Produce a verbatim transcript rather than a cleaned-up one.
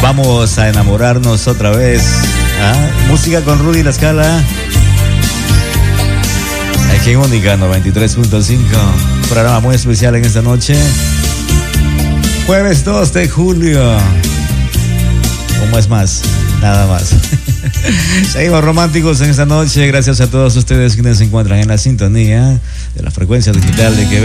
Vamos a enamorarnos otra vez. ¿Ah? Música con Rudy La Scala. Aquí en Única noventa y tres punto cinco. Programa muy especial en esta noche. Jueves dos de julio. ¿Cómo es más? Nada más. Seguimos románticos en esta noche. Gracias a todos ustedes quienes se encuentran en la sintonía de la frecuencia digital de Quevedo.